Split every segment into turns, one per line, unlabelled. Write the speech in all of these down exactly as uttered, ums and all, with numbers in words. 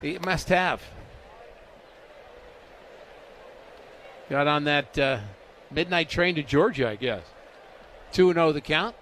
He must have. Got on that uh, midnight train to Georgia, I guess. two and oh the count.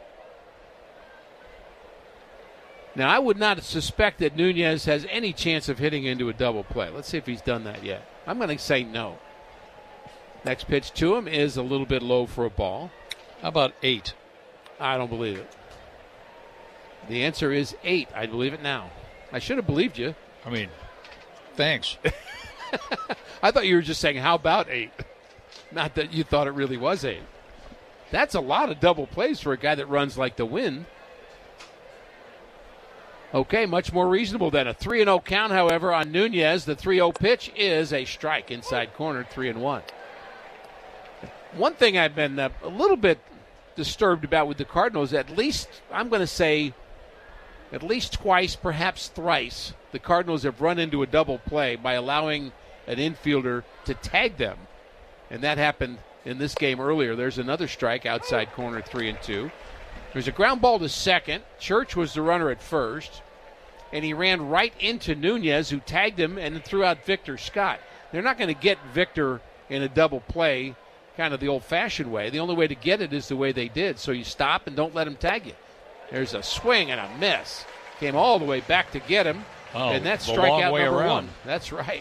Now, I would not suspect that Nunez has any chance of hitting into a double play. Let's see if he's done that yet. I'm going to say no. Next pitch to him is a little bit low for a ball.
How about eight?
I don't believe it. The answer is eight. I believe it now. I should have believed you.
I mean, thanks.
I thought you were just saying, how about eight? Not that you thought it really was eight. That's a lot of double plays for a guy that runs like the wind. Okay, much more reasonable than a three and oh count, however, on Nunez. The three oh pitch is a strike inside corner, three and one. One thing I've been uh, a little bit disturbed about with the Cardinals, at least, I'm going to say, at least twice, perhaps thrice, the Cardinals have run into a double play by allowing an infielder to tag them. And that happened in this game earlier. There's another strike outside corner, three and two. There's a ground ball to second. Church was the runner at first. And he ran right into Nunez, who tagged him and threw out Victor Scott. They're not going to get Victor in a double play kind of the old-fashioned way. The only way to get it is the way they did. So you stop and don't let him tag you. There's a swing and a miss. Came all the way back to get him.
Oh,
and that's
the long
strikeout
way
number
around.
one. That's right.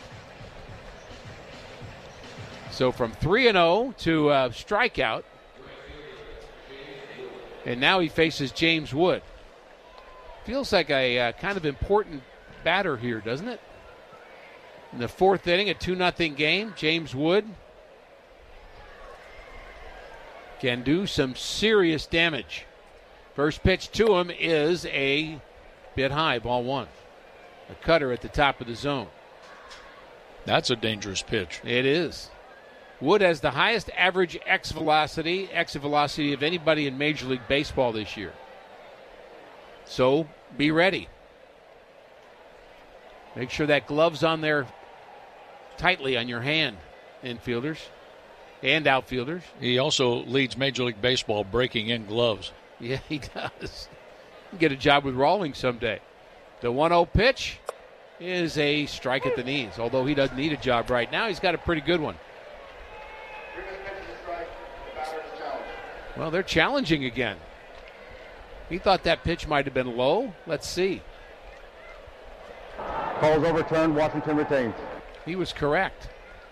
So from three and oh to uh, strikeout. And now he faces James Wood. Feels like a uh, kind of important batter here, doesn't it? In the fourth inning, a two nothing game, James Wood can do some serious damage. First pitch to him is a bit high, ball one. A cutter at the top of the zone.
That's a dangerous pitch.
It is. Wood has the highest average X velocity, exit velocity of anybody in Major League Baseball this year. So be ready. Make sure that glove's on there tightly on your hand, infielders and outfielders.
He also leads Major League Baseball breaking in gloves.
Yeah, he does. Get a job with Rawlings someday. The one oh pitch is a strike at the knees. Although he doesn't need a job right now, he's got a pretty good one. Well, they're challenging again. He thought that pitch might have been low. Let's see.
Call's overturned. Washington retains.
He was correct.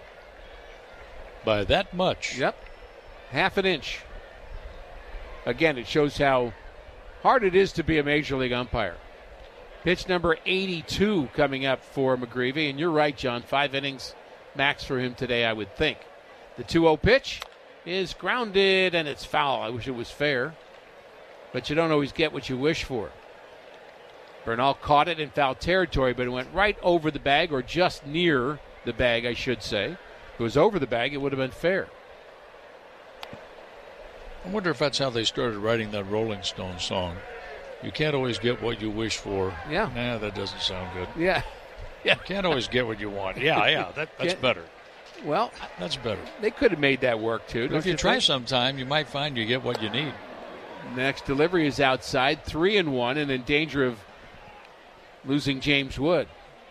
By that much.
Yep. Half an inch. Again, it shows how hard it is to be a Major League umpire. Pitch number eighty-two coming up for McGreevy. And you're right, John. Five innings max for him today, I would think. The two oh pitch is grounded, and it's foul. I wish it was fair. But you don't always get what you wish for. Bernal caught it in foul territory, but it went right over the bag, or just near the bag, I should say. If it was over the bag, it would have been fair.
I wonder if that's how they started writing that Rolling Stones song. You can't always get what you wish for.
Yeah.
Nah, that doesn't sound good.
Yeah. Yeah.
You can't always get what you want. Yeah, yeah, that, that's
Can't-
better.
Well,
That's better.
they could have made that work, too.
But
don't
if you try
think?
sometime, you might find you get what you need.
Next delivery is outside, three and one, and in danger of losing James Wood.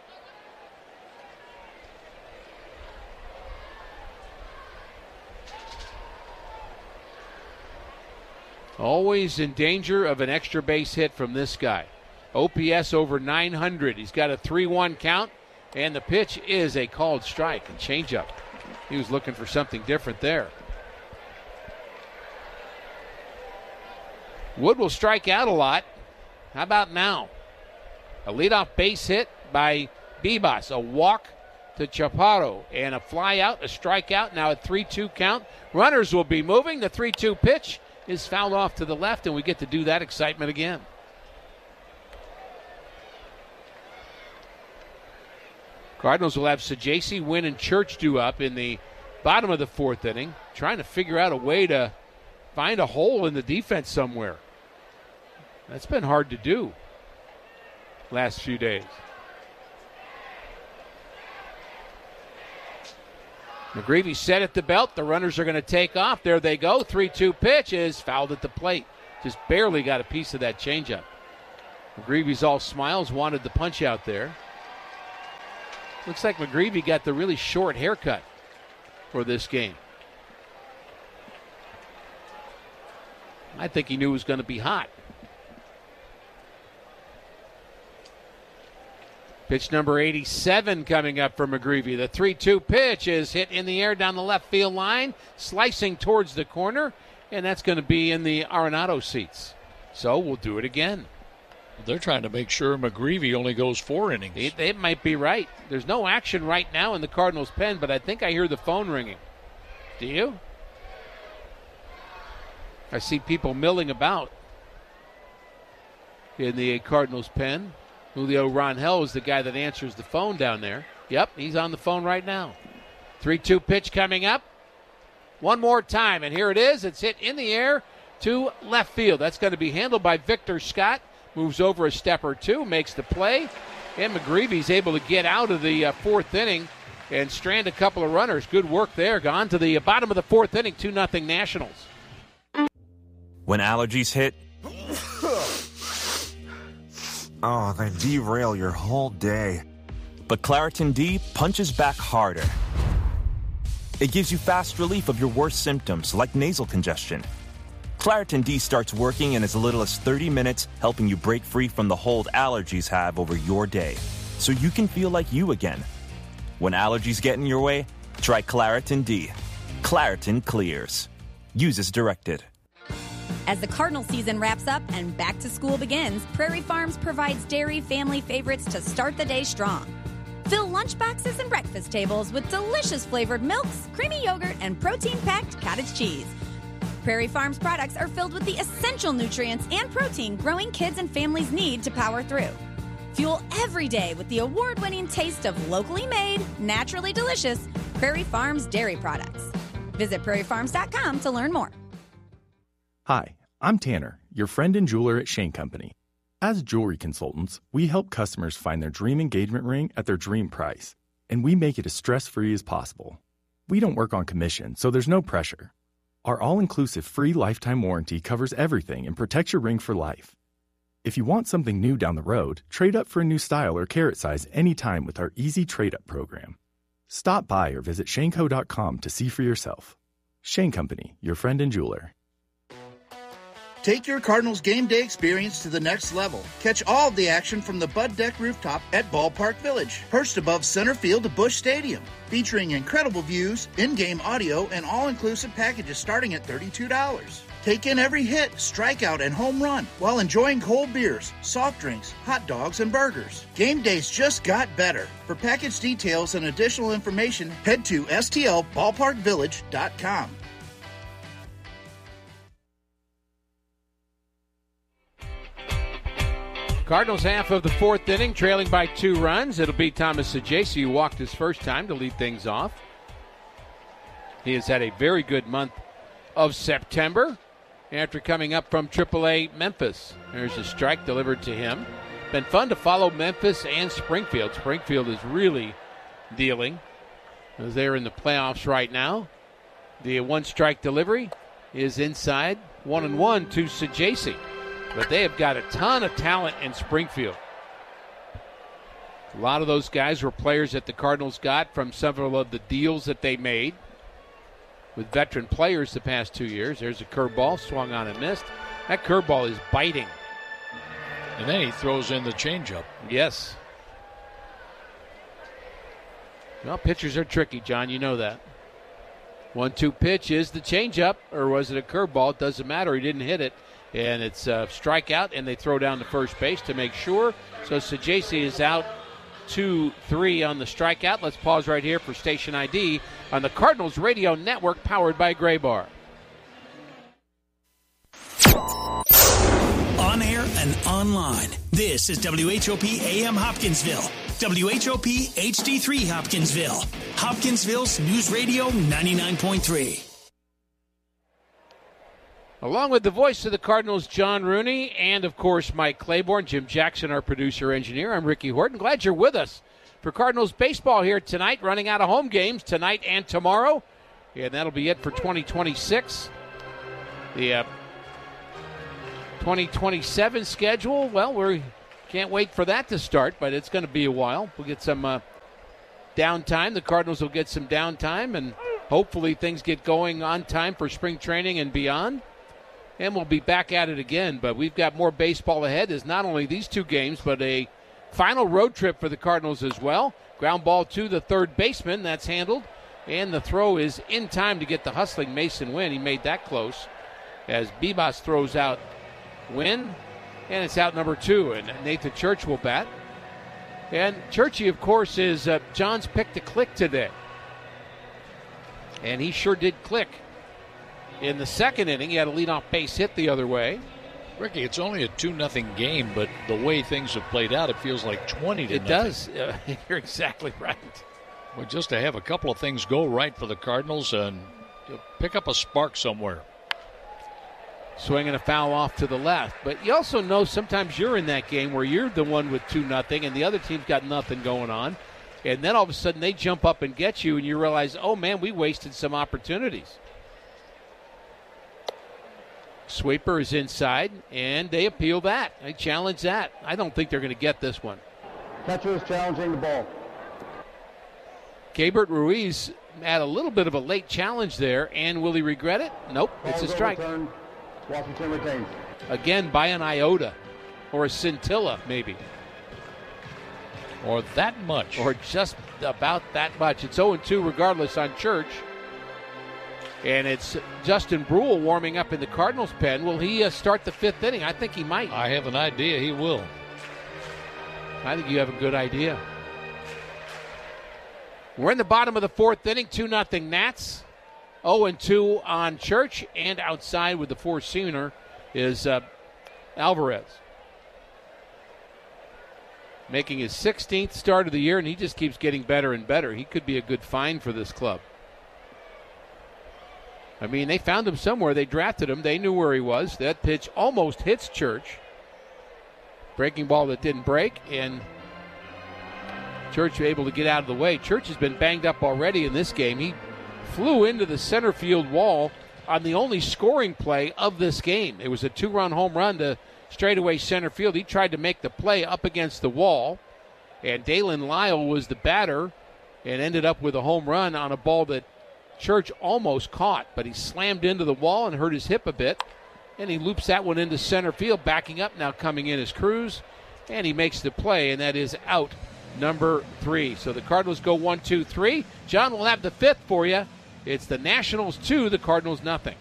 Always in danger of an extra base hit from this guy. O P S over nine hundred. He's got a three one count, and the pitch is a called strike and changeup. He was looking for something different there. Wood will strike out a lot. How about now? A leadoff base hit by Bibas. A walk to Chaparro. And a fly out, a strikeout. Now a three two count. Runners will be moving. The three two pitch is fouled off to the left, and we get to do that excitement again. Cardinals will have Sajaci, Wynn, and Church due up in the bottom of the fourth inning, trying to figure out a way to find a hole in the defense somewhere. That's been hard to do last few days. McGreevy set at the belt. The runners are going to take off. There they go. three two pitch is fouled at the plate. Just barely got a piece of that changeup. McGreevy's all smiles, wanted the punch out there. Looks like McGreevy got the really short haircut for this game. I think he knew it was going to be hot. Pitch number eighty-seven coming up for McGreevy. The three two pitch is hit in the air down the left field line, slicing towards the corner, and that's going to be in the Arenado seats. So we'll do it again.
They're trying to make sure McGreevy only goes four innings.
It, it might be right. There's no action right now in the Cardinals' pen, but I think I hear the phone ringing. Do you? I see people milling about in the Cardinals' pen. Julio Rangel is the guy that answers the phone down there. Yep, he's on the phone right now. three two pitch coming up. One more time, and here it is. It's hit in the air to left field. That's going to be handled by Victor Scott. Moves over a step or two, makes the play, and McGreevy's able to get out of the uh, fourth inning and strand a couple of runners. Good work there. Gone to the bottom of the fourth inning, two nothing Nationals.
When allergies hit, oh, they derail your whole day. But Claritin D punches back harder. It gives you fast relief of your worst symptoms, like nasal congestion. Claritin D starts working in as little as thirty minutes, helping you break free from the hold allergies have over your day, so you can feel like you again. When allergies get in your way, try Claritin D. Claritin clears. Use as directed.
As the Cardinal season wraps up and back to school begins, Prairie Farms provides dairy family favorites to start the day strong. Fill lunchboxes and breakfast tables with delicious flavored milks, creamy yogurt, and protein-packed cottage cheese. Prairie Farms products are filled with the essential nutrients and protein growing kids and families need to power through. Fuel every day with the award-winning taste of locally made, naturally delicious Prairie Farms dairy products. Visit prairie farms dot com to learn more.
Hi, I'm Tanner, your friend and jeweler at Shane Company. As jewelry consultants, we help customers find their dream engagement ring at their dream price, and we make it as stress-free as possible. We don't work on commission, so there's no pressure. Our all-inclusive free lifetime warranty covers everything and protects your ring for life. If you want something new down the road, trade up for a new style or carat size anytime with our easy trade-up program. Stop by or visit shane co dot com to see for yourself. Shane Company, your friend and jeweler.
Take your Cardinals game day experience to the next level. Catch all of the action from the Bud Deck rooftop at Ballpark Village, perched above center field to Busch Stadium. Featuring incredible views, in-game audio, and all-inclusive packages starting at thirty-two dollars. Take in every hit, strikeout, and home run while enjoying cold beers, soft drinks, hot dogs, and burgers. Game days just got better. For package details and additional information, head to S T L ballpark village dot com.
Cardinals half of the fourth inning, trailing by two runs. It'll be Thomas Saggese who walked his first time to lead things off. He has had a very good month of September after coming up from triple A Memphis. There's a strike delivered to him. Been fun to follow Memphis and Springfield. Springfield is really dealing as they're in the playoffs right now. The one strike delivery is inside. One and one to Saggese. But they have got a ton of talent in Springfield. A lot of those guys were players that the Cardinals got from several of the deals that they made with veteran players the past two years. There's a curveball, swung on and missed. That curveball is biting.
And then he throws in the changeup.
Yes. Well, pitchers are tricky, John. You know that. one two pitch is the changeup, or was it a curveball? It doesn't matter. He didn't hit it. And it's a strikeout, and they throw down to first base to make sure. So Saggese is out two three on the strikeout. Let's pause right here for station I D on the Cardinals Radio Network, powered by Gray Bar.
On air and online, this is W H O P A M Hopkinsville, W H O P H D three Hopkinsville, Hopkinsville's News Radio ninety-nine point three.
Along with the voice of the Cardinals, John Rooney, and, of course, Mike Claiborne, Jim Jackson, our producer-engineer. I'm Ricky Horton. Glad you're with us for Cardinals baseball here tonight, running out of home games tonight and tomorrow. And that'll be it for twenty twenty-six. The uh, twenty twenty-seven schedule, well, we can't wait for that to start, but it's going to be a while. We'll get some uh, downtime. The Cardinals will get some downtime, and hopefully things get going on time for spring training and beyond. And we'll be back at it again. But we've got more baseball ahead. There's not only these two games, but a final road trip for the Cardinals as well. Ground ball to the third baseman. That's handled. And the throw is in time to get the hustling Mason Wynn. He made that close as Bibas throws out Wynn. And it's out number two. And Nathan Church will bat. And Churchy, of course, is uh, John's pick to click today. And he sure did click. In the second inning, he had a leadoff base hit the other way.
Ricky, it's only a two nothing game, but the way things have played out, it feels like twenty to
It
nothing.
does. Uh, you're exactly right.
Well, just to have a couple of things go right for the Cardinals and pick up a spark somewhere.
Swinging a foul off to the left. But you also know sometimes you're in that game where you're the one with two nothing and the other team's got nothing going on. And then all of a sudden they jump up and get you and you realize, oh, man, we wasted some opportunities. Sweeper is inside, and they appeal that. They challenge that. I don't think they're going to get this one.
Catcher is challenging the ball.
Keibert Ruiz had a little bit of a late challenge there, and will he regret it? Nope,
Ball
it's a
is
strike.
overturned. Washington retains.
Again, by an iota, or a scintilla, maybe.
Or that much.
Or just about that much. It's oh and two regardless on Church. And it's Justin Brule warming up in the Cardinals' pen. Will he uh, start the fifth inning? I think he might.
I have an idea he will.
I think you have a good idea. We're in the bottom of the fourth inning, two nothing Nats. oh and two on Church, and outside with the four-seamer is uh, Alvarez. Making his sixteenth start of the year, and he just keeps getting better and better. He could be a good find for this club. I mean, they found him somewhere. They drafted him. They knew where he was. That pitch almost hits Church. Breaking ball that didn't break, and Church able to get out of the way. Church has been banged up already in this game. He flew into the center field wall on the only scoring play of this game. It was a two-run home run to straightaway center field. He tried to make the play up against the wall, and Dalen Lyle was the batter and ended up with a home run on a ball that Church almost caught, but he slammed into the wall and hurt his hip a bit, and he loops that one into center field. Backing up now, coming in is Cruz, and he makes the play, and that is out number three. So the Cardinals go one, two, three. John will have the fifth for you. It's the Nationals two, the Cardinals nothing.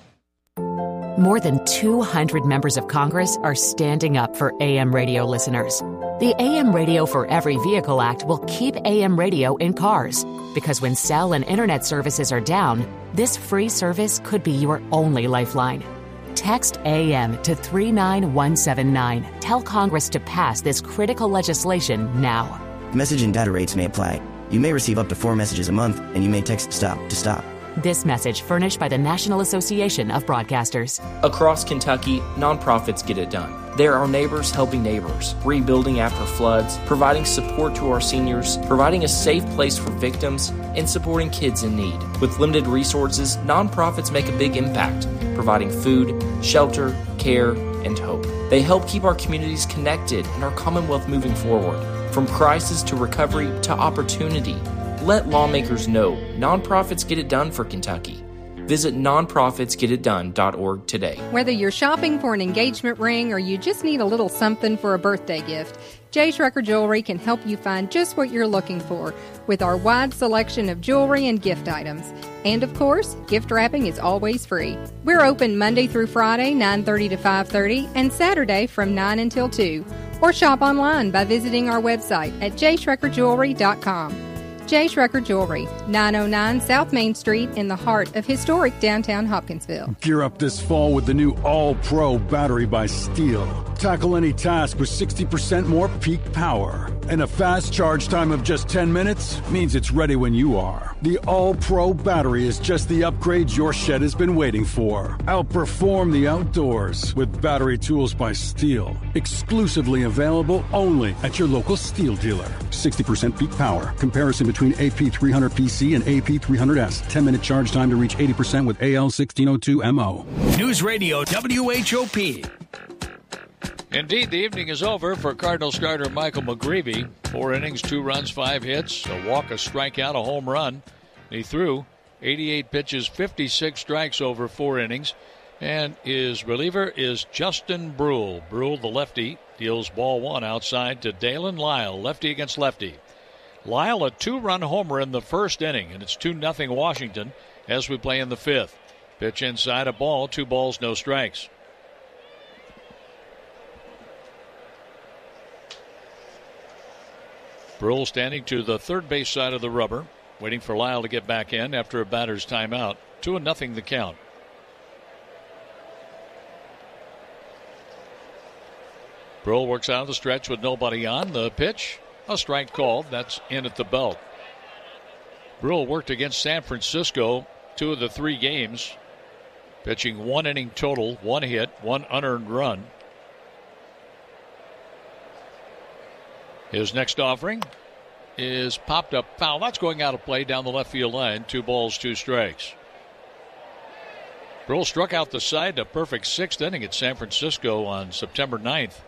More than two hundred members of Congress are standing up for A M radio listeners. The A M Radio for Every Vehicle Act will keep A M radio in cars, because when cell and internet services are down, this free service could be your only lifeline. Text A M to three nine one seven nine. Tell Congress to pass this critical legislation now.
Message and data rates may apply. You may receive up to four messages a month, and you may text STOP to stop.
This message furnished by the National Association of Broadcasters.
Across Kentucky, nonprofits get it done. There are neighbors helping neighbors, rebuilding after floods, providing support to our seniors, providing a safe place for victims, and supporting kids in need. With limited resources, nonprofits make a big impact, providing food, shelter, care, and hope. They help keep our communities connected and our Commonwealth moving forward. From crisis to recovery to opportunity, let lawmakers know nonprofits get it done for Kentucky. Visit non profits get it done dot org today.
Whether you're shopping for an engagement ring or you just need a little something for a birthday gift, J. Schrecker Jewelry can help you find just what you're looking for with our wide selection of jewelry and gift items. And of course, gift wrapping is always free. We're open Monday through Friday, nine thirty to five thirty, and Saturday from nine until two. Or shop online by visiting our website at j schrecker jewelry dot com. J. Schrecker Jewelry, nine oh nine South Main Street in the heart of historic downtown Hopkinsville.
Gear up this fall with the new All-Pro battery by Steel. Tackle any task with sixty percent more peak power. And a fast charge time of just ten minutes means it's ready when you are. The All-Pro battery is just the upgrade your shed has been waiting for. Outperform the outdoors with battery tools by Steel. Exclusively available only at your local Steel dealer. sixty percent peak power. Comparison between A P three hundred P C and A P three hundred S. ten minute charge time to reach eighty percent with A L sixteen oh two M O.
News Radio W H O P.
Indeed, the evening is over for Cardinal starter Michael McGreevy. Four innings, two runs, five hits, a walk, a strikeout, a home run. He threw eighty-eight pitches, fifty-six strikes over four innings. And his reliever is Justin Brule. Brule, the lefty, deals ball one outside to Dalen Lyle, lefty against lefty. Lyle, a two-run homer in the first inning, and it's two nothing Washington as we play in the fifth. Pitch inside, a ball, two balls, no strikes. Brule standing to the third base side of the rubber, waiting for Lyle to get back in after a batter's timeout. Two and nothing the count. Brule works out of the stretch with nobody on. The pitch, a strike called. That's in at the belt. Brule worked against San Francisco two of the three games, pitching one inning total, one hit, one unearned run. His next offering is popped up foul. That's going out of play down the left field line. Two balls, two strikes. Brule struck out the side, a perfect sixth inning at San Francisco on September ninth.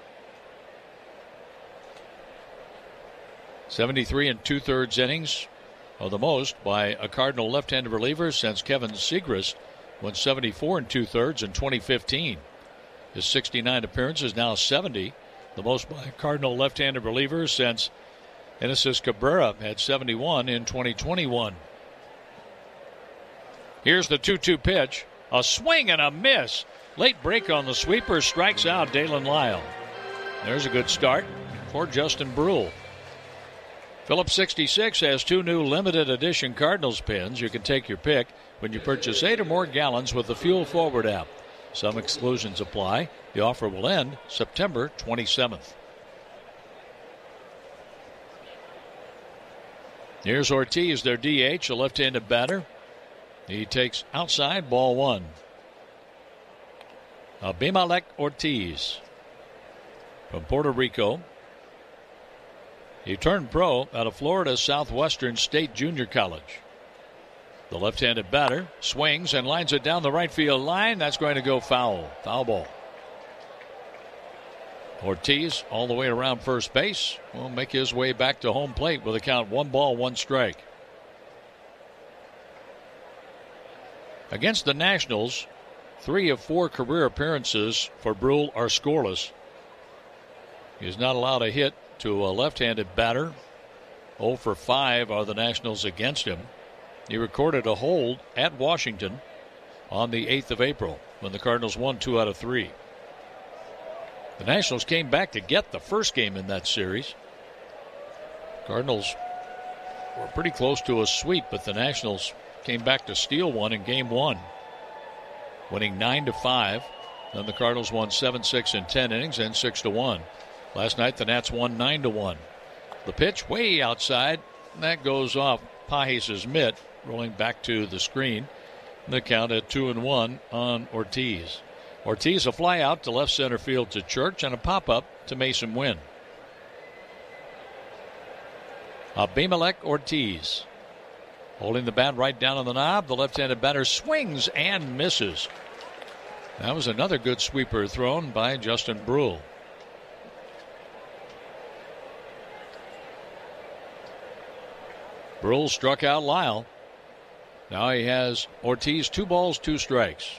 seventy-three and two-thirds innings are the most by a Cardinal left-handed reliever since Kevin Segrist went seventy-four and two-thirds in twenty fifteen. His sixty-nine appearances, now seventy. The most by a Cardinal left-handed reliever since Inosis Cabrera had seventy-one in twenty twenty-one. Here's the two two pitch. A swing and a miss. Late break on the sweeper, strikes out Dalen Lyle. There's a good start for Justin Brule. Phillips sixty-six has two new limited edition Cardinals pins. You can take your pick when you purchase eight or more gallons with the Fuel Forward app. Some exclusions apply. The offer will end September twenty-seventh. Here's Ortiz, their D H, a left-handed batter. He takes outside, ball one. Abimelec Ortiz from Puerto Rico. He turned pro out of Florida Southwestern State Junior College. The left-handed batter swings and lines it down the right field line. That's going to go foul. Foul ball. Ortiz all the way around first base will make his way back to home plate with a count one ball, one strike. Against the Nationals, three of four career appearances for Brule are scoreless. He's not allowed a hit to a left-handed batter. oh for five are the Nationals against him. He recorded a hold at Washington on the eighth of April when the Cardinals won two out of three. The Nationals came back to get the first game in that series. Cardinals were pretty close to a sweep, but the Nationals came back to steal one in game one, winning nine to five. Then the Cardinals won seven six in ten innings and six to one. Last night the Nats won nine to one. The pitch way outside, that goes off Pages' mitt, rolling back to the screen. The count at two and one on Ortiz. Ortiz a fly out to left center field to Church and a pop up to Mason Wynn. Abimelec Ortiz holding the bat right down on the knob. The left-handed batter swings and misses. That was another good sweeper thrown by Justin Brule. Brule struck out Lyle. Now he has Ortiz two balls, two strikes.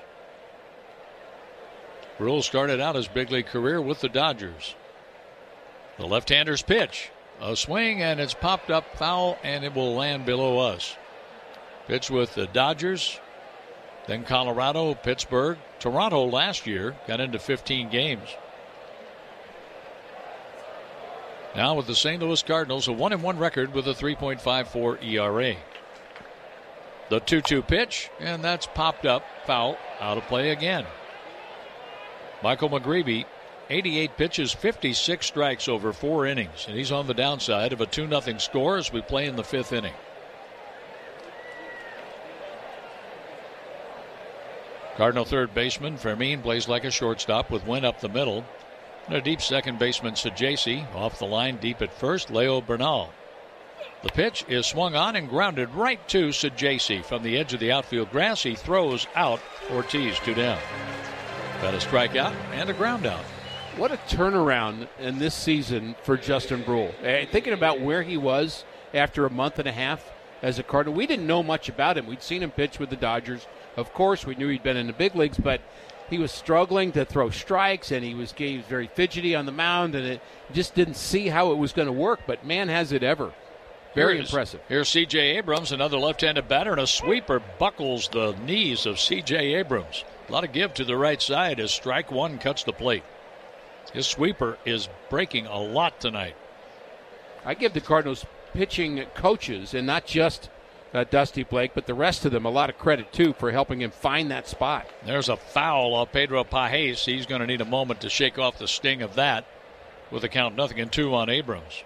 Brule started out his big league career with the Dodgers. The left-hander's pitch. A swing, and it's popped up foul, and it will land below us. Pitch with the Dodgers, then Colorado, Pittsburgh, Toronto last year, got into fifteen games. Now with the Saint Louis Cardinals, a one and one record with a three point five four E R A. The two two pitch, and that's popped up, foul, out of play again. Michael McGreevy, eighty-eight pitches, fifty-six strikes over four innings, and he's on the downside of a two nothing score as we play in the fifth inning. Cardinal third baseman Fermin plays like a shortstop with Wynn up the middle. And a deep second baseman Sajaci off the line deep at first, Leo Bernal. The pitch is swung on and grounded right to Sajaci from the edge of the outfield grass. He throws out Ortiz, two down. Got a strikeout and a ground out.
What a turnaround in this season for Justin Bruihl. Uh, thinking about where he was after a month and a half as a Cardinal, we didn't know much about him. We'd seen him pitch with the Dodgers. Of course, we knew he'd been in the big leagues, but he was struggling to throw strikes, and he was, he was very fidgety on the mound, and it just didn't see how it was going to work. But man, has it ever. Very
Here's,
impressive.
Here's C J Abrams, another left-handed batter, and a sweeper buckles the knees of C J Abrams. A lot of give to the right side as strike one cuts the plate. His sweeper is breaking a lot tonight.
I give the Cardinals pitching coaches, and not just uh, Dusty Blake, but the rest of them, a lot of credit, too, for helping him find that spot.
There's a foul off Pedro Pajes. He's going to need a moment to shake off the sting of that with a count nothing and two on Abrams.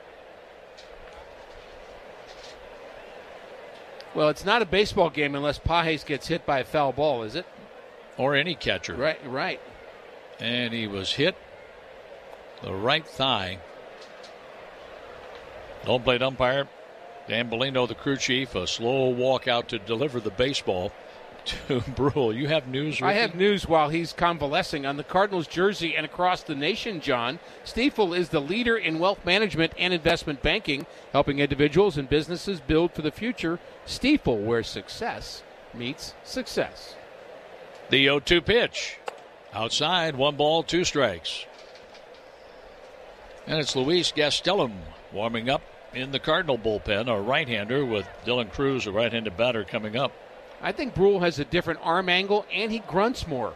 Well, it's not a baseball game unless Pajes gets hit by a foul ball, is it?
Or any catcher.
Right, right.
And he was hit the right thigh. Home plate umpire Dan Bellino, the crew chief, a slow walk out to deliver the baseball to Bruihl. You have news, Ricky?
I have news while he's convalescing. On the Cardinals jersey and across the nation, John, Stifel is the leader in wealth management and investment banking, helping individuals and businesses build for the future. Stifel, where success meets success.
The oh two pitch. Outside, one ball, two strikes. And it's Luis Gastelum warming up in the Cardinal bullpen, a right-hander with Dylan Cruz, a right-handed batter, coming up.
I think Bruihl has a different arm angle, and he grunts more.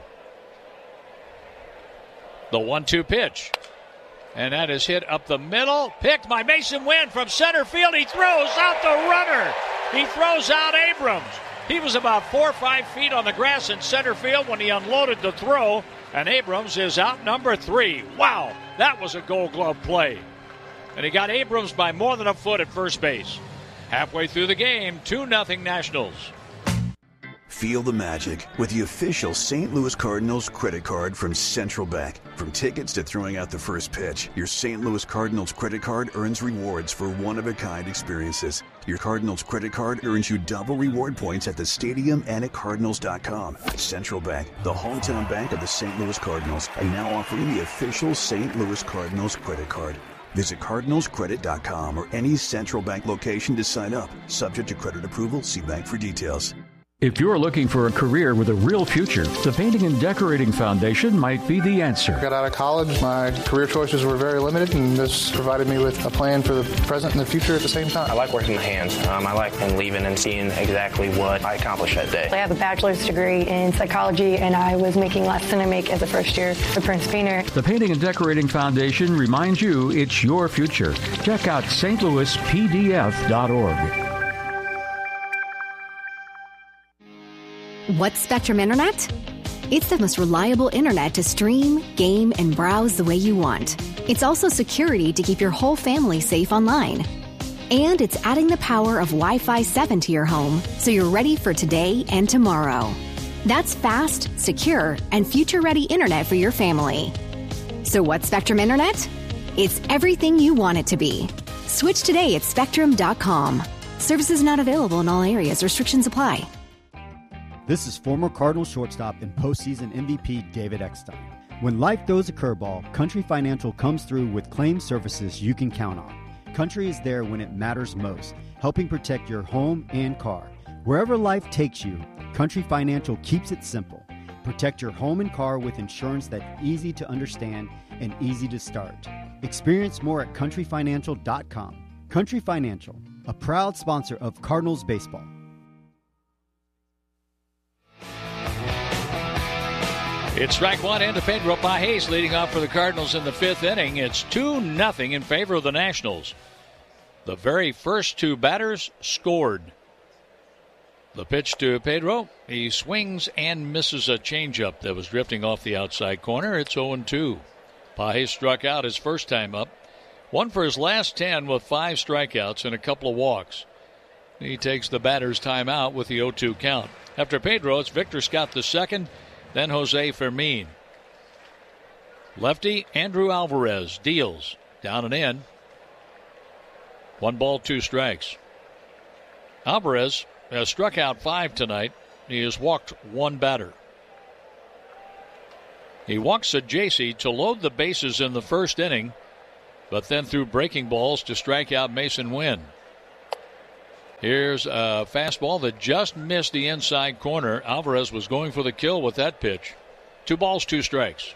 The one two pitch. And that is hit up the middle. Picked by Mason Wynn from center field. He throws out the runner. He throws out Abrams. He was about four or five feet on the grass in center field when he unloaded the throw, and Abrams is out number three. Wow, that was a Gold Glove play. And he got Abrams by more than a foot at first base. Halfway through the game, two nothing Nationals.
Feel the magic with the official Saint Louis Cardinals credit card from Central Bank. From tickets to throwing out the first pitch, your Saint Louis Cardinals credit card earns rewards for one-of-a-kind experiences. Your Cardinals credit card earns you double reward points at the stadium and at Cardinals dot com. Central Bank, the hometown bank of the Saint Louis Cardinals, and now offering the official Saint Louis Cardinals credit card. Visit Cardinals Credit dot com or any Central Bank location to sign up. Subject to credit approval, see bank for details.
If you're looking for a career with a real future, the Painting and Decorating Foundation might be the answer.
I got out of college, my career choices were very limited, and this provided me with a plan for the present and the future at the same time.
I like working my hands. Um, I like leaving and seeing exactly what I accomplished that day.
I have a bachelor's degree in psychology, and I was making less than I make as a first year at Prince Painter.
The Painting and Decorating Foundation reminds you it's your future. Check out S T Louis P D F dot org.
What's Spectrum Internet? It's the most reliable internet to stream, game, and browse the way you want. It's also security to keep your whole family safe online. And it's adding the power of Wi-Fi seven to your home so you're ready for today and tomorrow. That's fast, secure, and future-ready internet for your family. So what's Spectrum Internet? It's everything you want it to be. Switch today at Spectrum dot com. Services not available in all areas. Restrictions apply.
This is former Cardinals shortstop and postseason M V P David Eckstein. When life throws a curveball, Country Financial comes through with claim services you can count on. Country is there when it matters most, helping protect your home and car. Wherever life takes you, Country Financial keeps it simple. Protect your home and car with insurance that's easy to understand and easy to start. Experience more at country financial dot com. Country Financial, a proud sponsor of Cardinals baseball.
It's strike one into Pedro Pajes leading off for the Cardinals in the fifth inning. It's two nothing in favor of the Nationals. The very first two batters scored. The pitch to Pedro. He swings and misses a changeup that was drifting off the outside corner. It's oh and two. Pajes struck out his first time up. One for his last ten with five strikeouts and a couple of walks. He takes the batter's time out with the oh two count. After Pedro, it's Victor Scott the second. Then Jose Fermin. Lefty Andrew Alvarez deals. Down and in. One ball, two strikes. Alvarez has struck out five tonight. He has walked one batter. He walks Sajasi to load the bases in the first inning, but then threw breaking balls to strike out Mason Wynn. Here's a fastball that just missed the inside corner. Alvarez was going for the kill with that pitch. Two balls, two strikes.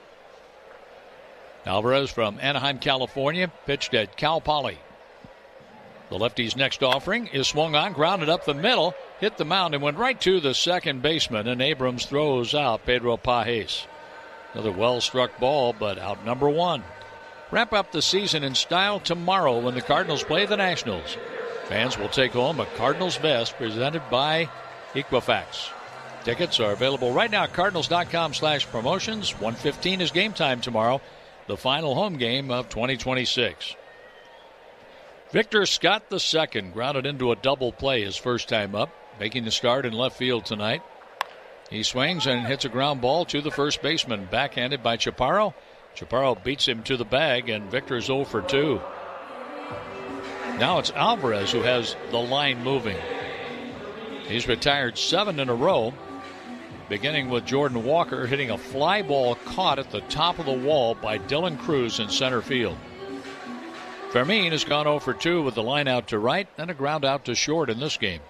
Alvarez from Anaheim, California, pitched at Cal Poly. The lefty's next offering is swung on, grounded up the middle, hit the mound, and went right to the second baseman, and Abrams throws out Pedro Pages. Another well-struck ball, but out number one. Wrap up the season in style tomorrow when the Cardinals play the Nationals. Fans will take home a Cardinals vest presented by Equifax. Tickets are available right now at Cardinals.com slash promotions. one fifteen is game time tomorrow, the final home game of twenty twenty-six. Victor Scott the second grounded into a double play his first time up, making the start in left field tonight. He swings and hits a ground ball to the first baseman, backhanded by Chaparro. Chaparro beats him to the bag, and Victor's oh for two. Now it's Alvarez who has the line moving. He's retired seven in a row, beginning with Jordan Walker hitting a fly ball caught at the top of the wall by Dylan Cruz in center field. Fermin has gone oh for two with the line out to right and a ground out to short in this game.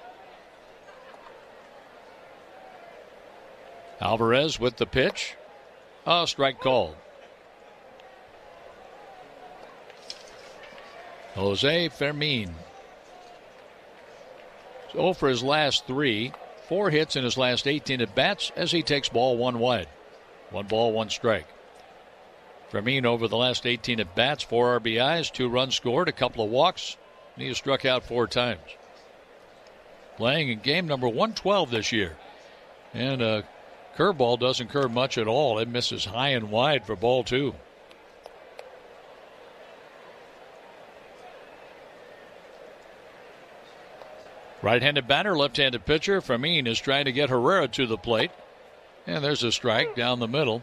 Alvarez with the pitch. A strike called. Jose Fermin. oh for his last three. Four hits in his last eighteen at-bats as he takes ball one wide. One ball, one strike. Fermin over the last eighteen at-bats, four R B Is, two runs scored, a couple of walks, and he has struck out four times. Playing in game number one twelve this year. And a curveball doesn't curve much at all. It misses high and wide for ball two. Right-handed batter, left-handed pitcher. Fermin is trying to get Herrera to the plate. And there's a strike down the middle.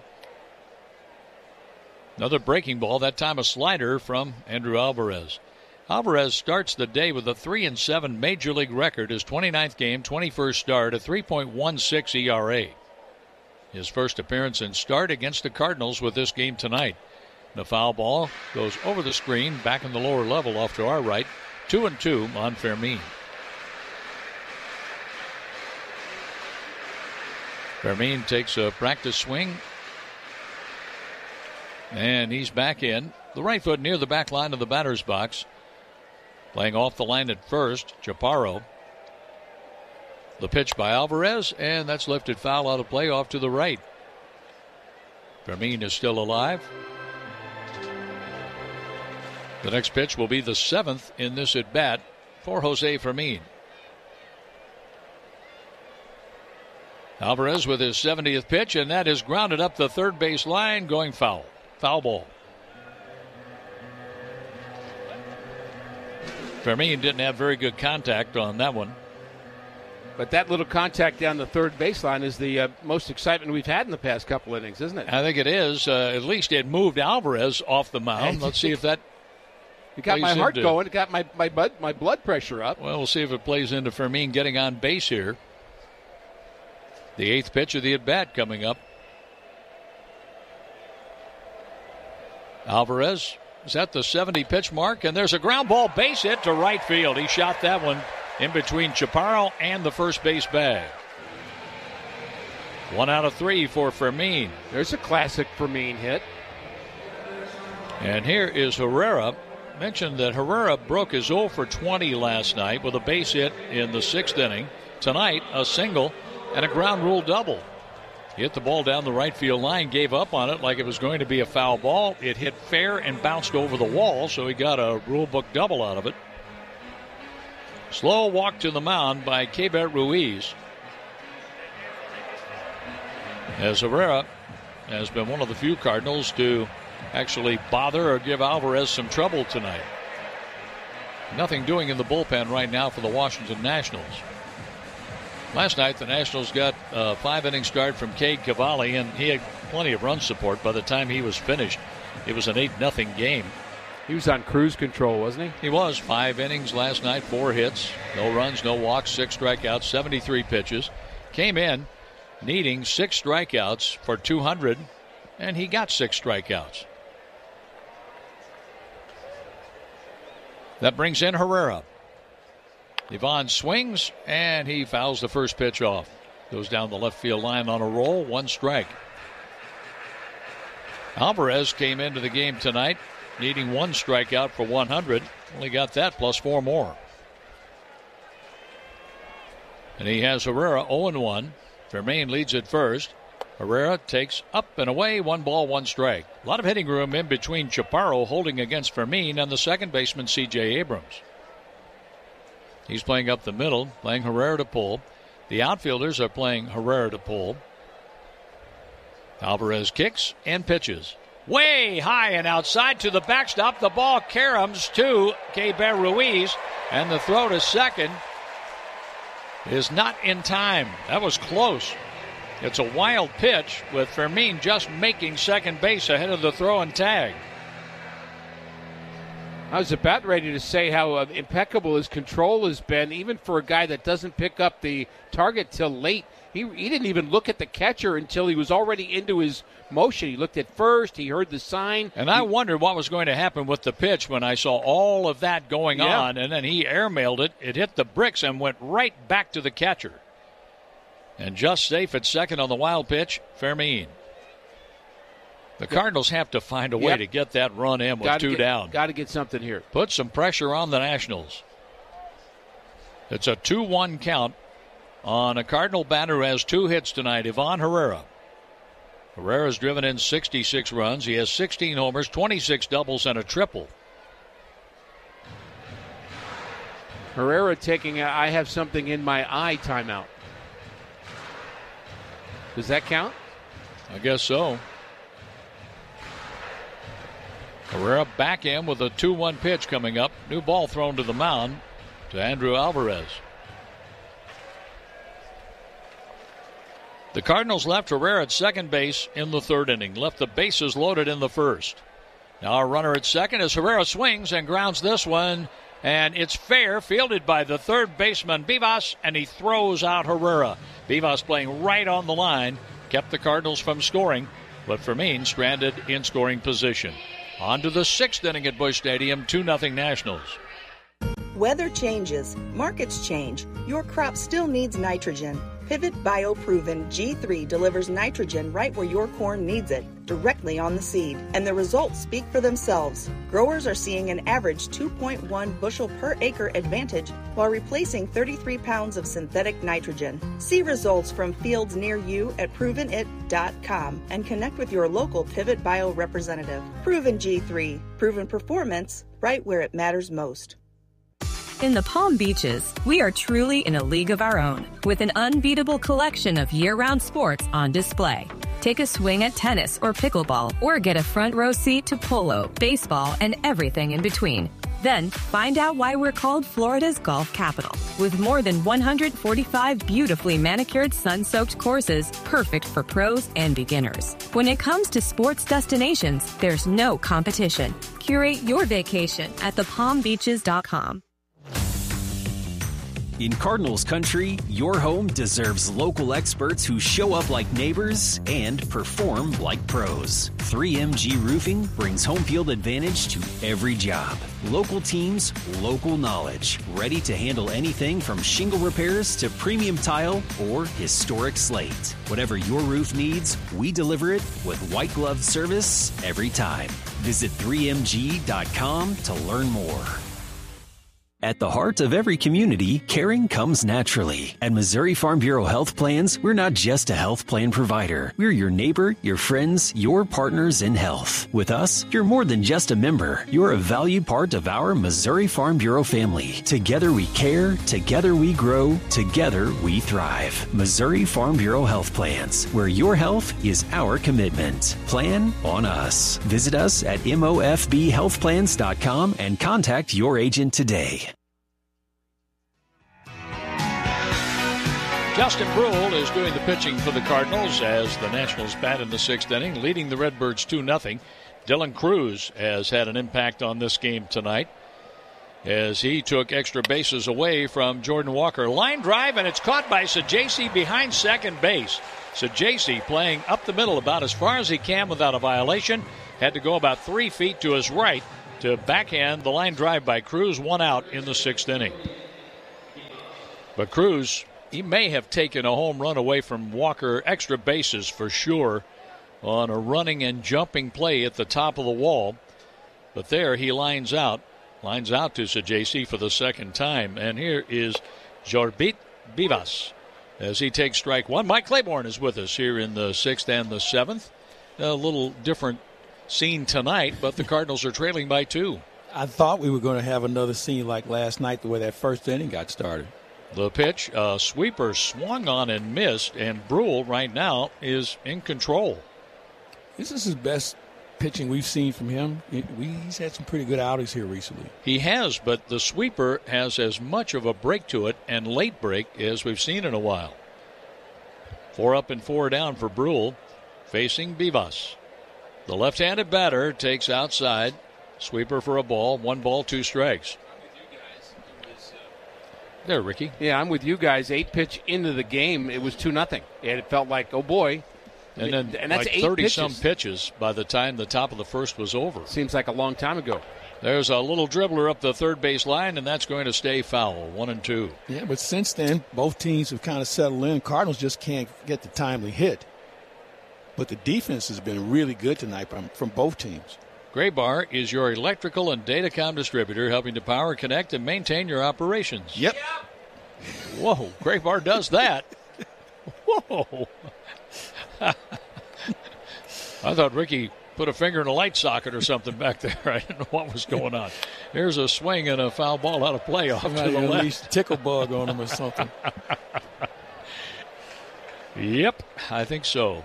Another breaking ball, that time a slider from Andrew Alvarez. Alvarez starts the day with a three and seven major league record. His twenty-ninth game, twenty-first start, a three point one six E R A. His first appearance and start against the Cardinals with this game tonight. The foul ball goes over the screen, back in the lower level off to our right. Two and two on Fermin. Fermin takes a practice swing. And he's back in. The right foot near the back line of the batter's box. Playing off the line at first, Chaparro. The pitch by Alvarez, and that's lifted foul out of play off to the right. Fermin is still alive. The next pitch will be the seventh in this at-bat for Jose Fermin. Alvarez with his seventieth pitch, and that is grounded up the third base line, going foul. Foul ball. Fermin didn't have very good contact on that one.
But that little contact down the third baseline is the uh, most excitement we've had in the past couple innings, isn't it?
I think it is. Uh, at least it moved Alvarez off the mound. Let's see if that
It got my heart
into,
going. It got my, my, blood, my blood pressure up.
Well, we'll see if it plays into Fermin getting on base here. The eighth pitch of the at-bat coming up. Alvarez is at the seventy pitch mark, and there's a ground ball base hit to right field. He shot that one in between Chaparro and the first base bag. One out of three for Fermin.
There's a classic Fermin hit.
And here is Herrera. Mentioned that Herrera broke his oh for twenty last night with a base hit in the sixth inning. Tonight, a single and a ground rule double. He hit the ball down the right field line, gave up on it like it was going to be a foul ball. It hit fair and bounced over the wall, so he got a rule book double out of it. Slow walk to the mound by Keibert Ruiz. As Herrera has been one of the few Cardinals to actually bother or give Alvarez some trouble tonight. Nothing doing in the bullpen right now for the Washington Nationals. Last night, the Nationals got a five-inning start from Cade Cavalli, and he had plenty of run support. By the time he was finished, it was an eight nothing game.
He was on cruise control, wasn't he?
He was. Five innings last night, four hits, no runs, no walks, six strikeouts, seventy-three pitches. Came in needing six strikeouts for two hundred, and he got six strikeouts. That brings in Herrera. Ivan swings, and he fouls the first pitch off. Goes down the left field line on a roll, one strike. Alvarez came into the game tonight needing one strikeout for one hundred. Only got that plus four more. And he has Herrera oh and one. Fermin leads at first. Herrera takes up and away, one ball, one strike. A lot of hitting room in between Chaparro holding against Fermin and the second baseman C J Abrams. He's playing up the middle, playing Herrera to pull. The outfielders are playing Herrera to pull. Alvarez kicks and pitches. Way high and outside to the backstop. The ball caroms to Keibert Ruiz, and the throw to second is not in time. That was close. It's a wild pitch with Fermin just making second base ahead of the throw and tag.
I was about ready to say how uh, impeccable his control has been, even for a guy that doesn't pick up the target till late. He, he didn't even look at the catcher until he was already into his motion. He looked at first. He heard the sign.
And I wondered what was going to happen with the pitch when I saw all of that going
Yeah.
on, and then he airmailed it. It hit the bricks and went right back to the catcher. And just safe at second on the wild pitch, Fermin. The Cardinals have to find a way
Yep.
to get that run in with
Gotta
two
get,
down.
Got to get something here.
Put some pressure on the Nationals. It's a two one count on a Cardinal batter who has two hits tonight, Ivan Herrera. Herrera's driven in sixty-six runs. He has sixteen homers, twenty-six doubles, and a triple.
Herrera taking a I have something in my eye timeout. Does that count?
I guess so. Herrera back in with a two one pitch coming up. New ball thrown to the mound to Andrew Alvarez. The Cardinals left Herrera at second base in the third inning. Left the bases loaded in the first. Now a runner at second as Herrera swings and grounds this one. And it's fair, fielded by the third baseman, Vivas, and he throws out Herrera. Vivas playing right on the line, kept the Cardinals from scoring, but Fermin stranded in scoring position. On to the sixth inning at Busch Stadium, two nothing Nationals.
Weather changes, markets change. Your crop still needs nitrogen. Pivot BioProven G three delivers nitrogen right where your corn needs it, directly on the seed. And the results speak for themselves. Growers are seeing an average two point one bushel per acre advantage while replacing thirty-three pounds of synthetic nitrogen. See results from fields near you at proven it dot com and connect with your local Pivot Bio representative. Proven G three, proven performance right where it matters most.
In the Palm Beaches, we are truly in a league of our own, with an unbeatable collection of year-round sports on display. Take a swing at tennis or pickleball, or get a front row seat to polo, baseball, and everything in between. Then, find out why we're called Florida's golf capital, with more than one hundred forty-five beautifully manicured sun-soaked courses perfect for pros and beginners. When it comes to sports destinations, there's no competition. Curate your vacation at the palm beaches dot com.
In Cardinals country, your home deserves local experts who show up like neighbors and perform like pros. three M G Roofing brings home field advantage to every job. Local teams, local knowledge, ready to handle anything from shingle repairs to premium tile or historic slate. Whatever your roof needs, we deliver it with white glove service every time. Visit three M G dot com to learn more. At the heart of every community, caring comes naturally. At Missouri Farm Bureau Health Plans, we're not just a health plan provider. We're your neighbor, your friends, your partners in health. With us, you're more than just a member. You're a valued part of our Missouri Farm Bureau family. Together we care, together we grow, together we thrive. Missouri Farm Bureau Health Plans, where your health is our commitment. Plan on us. Visit us at M O F B health plans dot com and contact your agent today.
Justin Bruhl is doing the pitching for the Cardinals as the Nationals bat in the sixth inning, leading the Redbirds two nothing. Dylan Cruz has had an impact on this game tonight as he took extra bases away from Jordan Walker. Line drive, and it's caught by Sajaci behind second base. Sajasi playing up the middle about as far as he can without a violation. Had to go about three feet to his right to backhand the line drive by Cruz. One out in the sixth inning. But Cruz, he may have taken a home run away from Walker. Extra bases for sure on a running and jumping play at the top of the wall. But there he lines out. Lines out to Sajasi for the second time. And here is Jorbit Vivas as he takes strike one. Mike Claiborne is with us here in the sixth and the seventh. A little different scene tonight, but the Cardinals are trailing by two.
I thought we were going to have another scene like last night, the way that first inning got started.
The pitch, a sweeper swung on and missed, and Brule right now is in control.
This is his best pitching we've seen from him. We, he's had some pretty good outings here recently.
He has, but the sweeper has as much of a break to it and late break as we've seen in a while. Four up and four down for Brule, facing Vivas. The left-handed batter takes outside. Sweeper for a ball. One ball, two strikes. There, Ricky.
Yeah, I'm with you guys. Eight pitch into the game, it was two nothing. And it felt like, oh boy.
And then
and that's
like
eight
thirty-some
pitches.
pitches by the time the top of the first was over.
Seems like a long time ago.
There's a little dribbler up the third base line, and that's going to stay foul. One and two.
Yeah, but since then, both teams have kind of settled in. Cardinals just can't get the timely hit. But the defense has been really good tonight from, from both teams.
Graybar is your electrical and datacom distributor, helping to power, connect, and maintain your operations.
Yep.
Whoa, Graybar does that. Whoa. I thought Ricky put a finger in a light socket or something back there. I didn't know what was going on. There's a swing and a foul ball out of play off
Somebody
to the left.
least tickle bug on him or something.
Yep, I think so.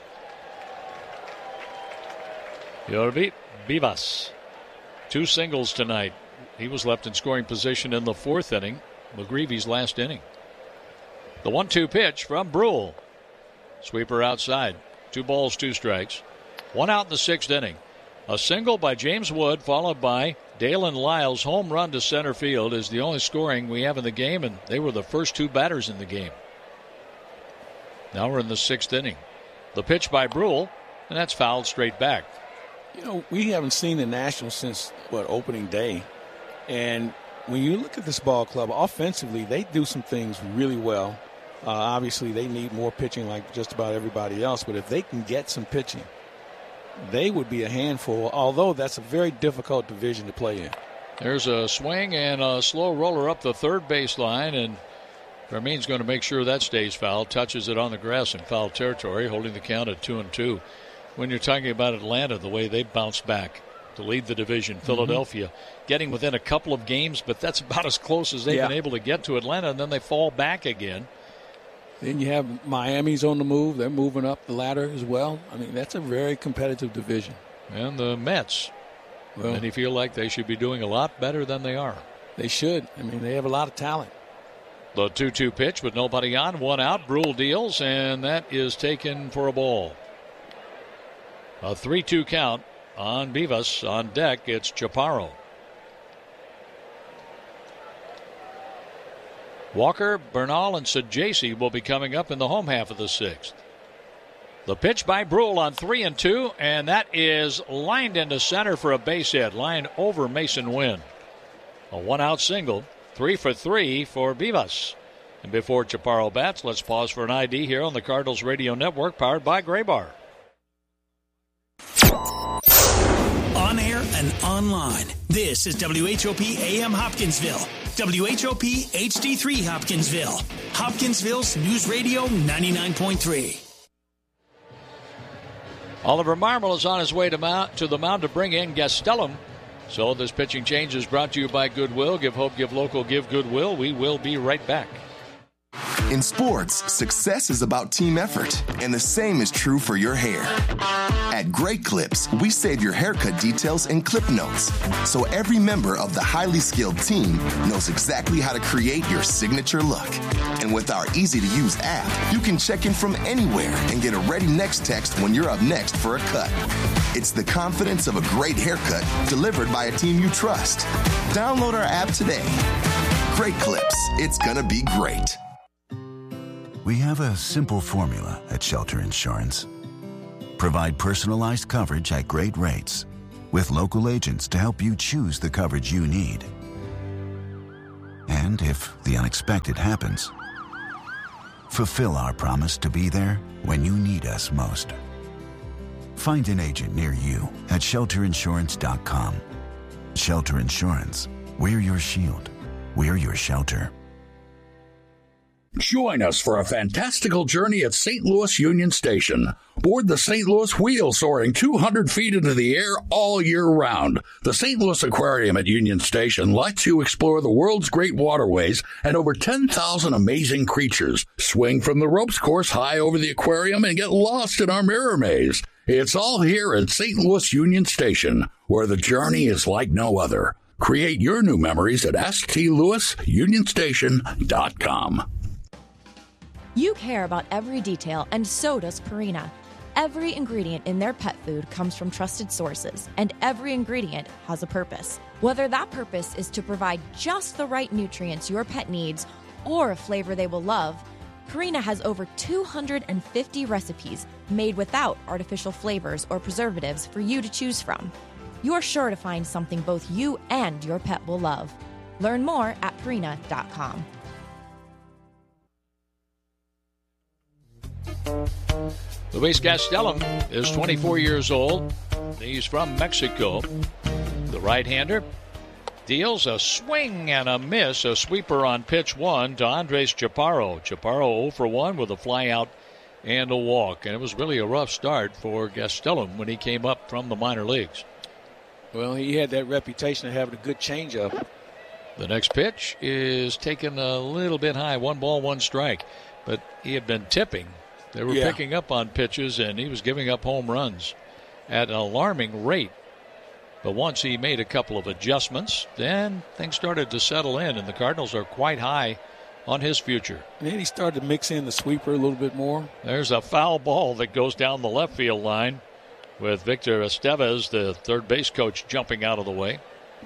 Jorvit Vivas. Two singles tonight. He was left in scoring position in the fourth inning. McGreevy's last inning. The one two pitch from Brule. Sweeper outside. Two balls, two strikes. One out in the sixth inning. A single by James Wood, followed by Dalen Lyles' home run to center field, is the only scoring we have in the game, and they were the first two batters in the game. Now we're in the sixth inning. The pitch by Brule, and that's fouled straight back.
You know, we haven't seen the Nationals since, what, opening day. And when you look at this ball club, offensively, they do some things really well. Uh, obviously, they need more pitching like just about everybody else. But if they can get some pitching, they would be a handful, although that's a very difficult division to play in.
There's a swing and a slow roller up the third baseline, and Fermin's going to make sure that stays foul. Touches it on the grass in foul territory, holding the count at two and two. When you're talking about Atlanta, the way they bounced back to lead the division, mm-hmm. Philadelphia getting within a couple of games, but that's about as close as they've yeah. been able to get to Atlanta, and then they fall back again.
Then you have Miami's on the move. They're moving up the ladder as well. I mean, that's a very competitive division.
And the Mets, well, many feel like they should be doing a lot better than they are.
They should. I mean, they have a lot of talent.
The two two pitch with nobody on, one out. Brule deals, and that is taken for a ball. A three two count on Vivas. On deck, it's Chaparro. Walker, Bernal, and Sajasi will be coming up in the home half of the sixth. The pitch by Brule on three and two, and that is lined into center for a base hit. Line over Mason Wynn. A one-out single. Three for three for Vivas. And before Chaparro bats, let's pause for an I D here on the Cardinals Radio Network, powered by Graybar.
On air and online. This is W H O P A M Hopkinsville. W H O P H D three Hopkinsville. Hopkinsville's News Radio ninety-nine point three.
Oliver Marmol is on his way to, mount, to the mound to bring in Gastelum. So this pitching change is brought to you by Goodwill. Give hope, give local, give Goodwill. We will be right back.
In sports, success is about team effort, and the same is true for your hair. At Great Clips, we save your haircut details in clip notes, so every member of the highly skilled team knows exactly how to create your signature look. And with our easy-to-use app, you can check in from anywhere and get a ready next text when you're up next for a cut. It's the confidence of a great haircut delivered by a team you trust. Download our app today. Great Clips. It's gonna be great.
We have a simple formula at Shelter Insurance. Provide personalized coverage at great rates with local agents to help you choose the coverage you need. And if the unexpected happens, fulfill our promise to be there when you need us most. Find an agent near you at shelter insurance dot com. Shelter Insurance. We're your shield. We're your shelter.
Join us for a fantastical journey at Saint Louis Union Station. Board the Saint Louis Wheel soaring two hundred feet into the air all year round. The Saint Louis Aquarium at Union Station lets you explore the world's great waterways and over ten thousand amazing creatures. Swing from the ropes course high over the aquarium and get lost in our mirror maze. It's all here at Saint Louis Union Station, where the journey is like no other. Create your new memories at s t louis union station dot com.
You care about every detail, and so does Purina. Every ingredient in their pet food comes from trusted sources, and every ingredient has a purpose. Whether that purpose is to provide just the right nutrients your pet needs or a flavor they will love, Purina has over two hundred fifty recipes made without artificial flavors or preservatives for you to choose from. You're sure to find something both you and your pet will love. Learn more at purina dot com.
Luis Gastelum is twenty-four years old. He's from Mexico. The right-hander deals a swing and a miss, a sweeper on pitch one to Andres Chaparro. Chaparro zero for one with a fly out and a walk. And it was really a rough start for Gastelum when he came up from the minor leagues.
Well, he had that reputation of having a good changeup.
The next pitch is taken a little bit high, one ball, one strike. But he had been tipping. They were yeah. picking up on pitches, and he was giving up home runs at an alarming rate. But once he made a couple of adjustments, then things started to settle in, and the Cardinals are quite high on his future.
And then he started to mix in the sweeper a little bit more.
There's a foul ball that goes down the left field line with Victor Estevez, the third base coach, jumping out of the way.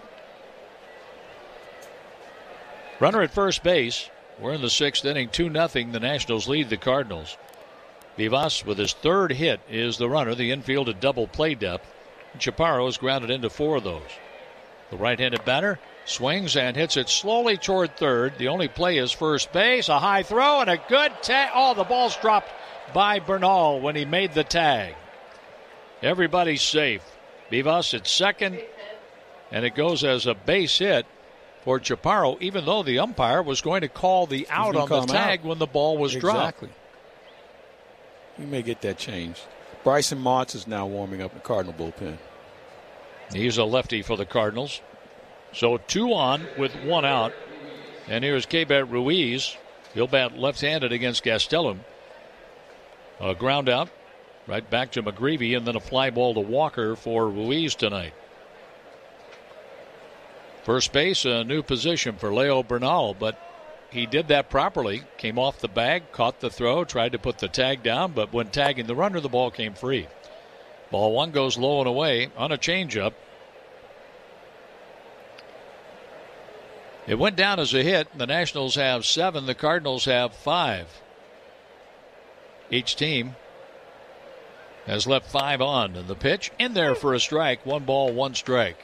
Runner at first base. We're in the sixth inning, two nothing. The Nationals lead the Cardinals. Vivas, with his third hit, is the runner. The infield at double play depth. Chaparro is grounded into four of those. The right-handed batter swings and hits it slowly toward third. The only play is first base. A high throw and a good tag. Oh, the ball's dropped by Bernal when he made the tag. Everybody's safe. Vivas at second, and it goes as a base hit for Chaparro, even though the umpire was going to call the out on the tag out when the ball was
exactly.
dropped.
We may get that changed. Bryson Motts is now warming up the Cardinal bullpen.
He's a lefty for the Cardinals. So two on with one out. And here's Keibert Ruiz. He'll bat left-handed against Gastelum. A ground out right back to McGreevy, and then a fly ball to Walker for Ruiz tonight. First base, a new position for Leo Bernal, but he did that properly. Came off the bag, caught the throw, tried to put the tag down, but when tagging the runner, the ball came free. Ball one goes low and away on a changeup. It went down as a hit. The Nationals have seven. The Cardinals have five. Each team has left five on. And the pitch in there for a strike. One ball, one strike.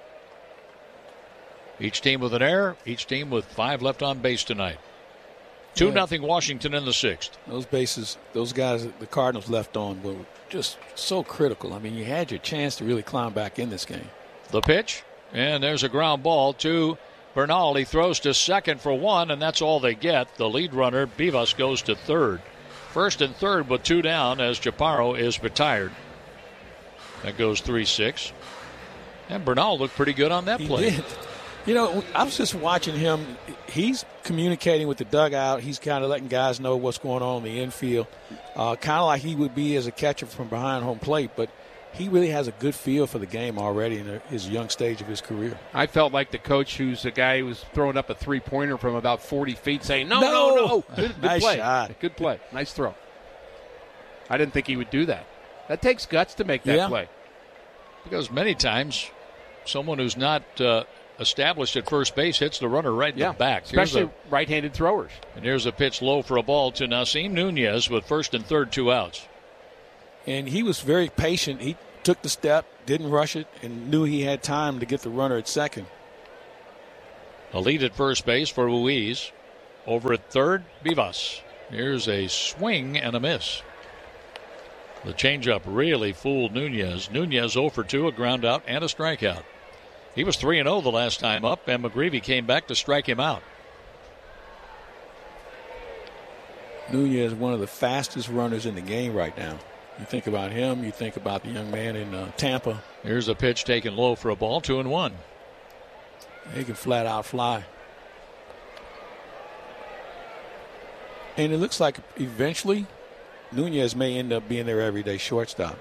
Each team with an error. Each team with five left on base tonight. Two yeah. nothing Washington in the sixth.
Those bases, those guys the Cardinals left on were just so critical. I mean, you had your chance to really climb back in this game.
The pitch, and there's a ground ball to Bernal. He throws to second for one, and that's all they get. The lead runner, Vivas, goes to third. First and third with two down as Chaparro is retired. That goes three six. And Bernal looked pretty good on that
he
play.
Did. You know, I was just watching him. He's communicating with the dugout. He's kind of letting guys know what's going on in the infield, uh, kind of like he would be as a catcher from behind home plate. But he really has a good feel for the game already in his young stage of his career.
I felt like the coach who's a guy who was throwing up a three-pointer from about forty feet saying, no,
no,
no, no. Good, good
nice
play.
shot.
Good play. Nice throw. I didn't think he would do that. That takes guts to make that
yeah.
play.
Because many times someone who's not uh, established at first base, hits the runner right in
yeah,
the back.
Especially
a,
right-handed throwers.
And here's a pitch low for a ball to Nasim Nunez with first and third, two outs.
And he was very patient. He took the step, didn't rush it, and knew he had time to get the runner at second.
A lead at first base for Ruiz. Over at third, Vivas. Here's a swing and a miss. The changeup really fooled Nunez. Nunez oh for two, a ground out and a strikeout. He was three and oh the last time up, and McGreevy came back to strike him out.
Nunez is one of the fastest runners in the game right now. You think about him, you think about the young man in uh, Tampa.
Here's a pitch taken low for a ball, two and one.
He can flat out fly. And it looks like eventually Nunez may end up being their everyday shortstop.